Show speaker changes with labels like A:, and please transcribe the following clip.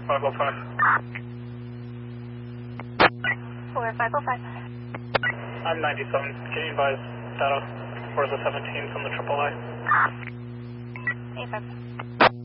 A: 505.
B: 4505.
A: I'm 97. Can you advise data for the 17 from the AAA?
B: 85.